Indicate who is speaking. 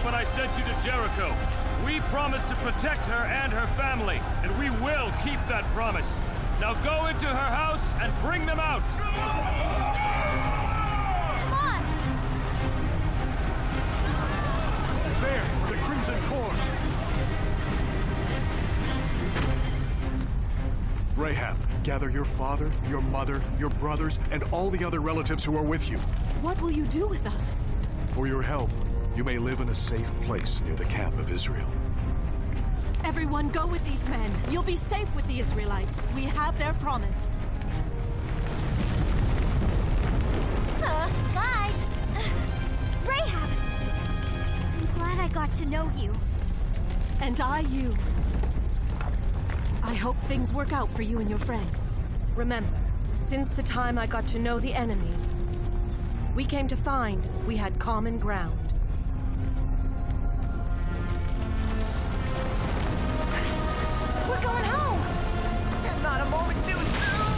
Speaker 1: when I sent you to Jericho. We promised to protect her and her family, and we will keep that promise. Now go into her house and bring them out!
Speaker 2: Come on!
Speaker 3: There, the Crimson Cord! Rahab, gather your father, your mother, your brothers, and all the other relatives who are with you.
Speaker 4: What will you do with us?
Speaker 3: For your help, you may live in a safe place near the camp of Israel.
Speaker 4: Everyone go with these men. You'll be safe with the Israelites. We have their promise.
Speaker 2: Guys! Rahab! I'm glad I got to know you.
Speaker 4: And I you. I hope things work out for you and your friend. Remember, since the time I got to know the enemy, we came to find we had common ground.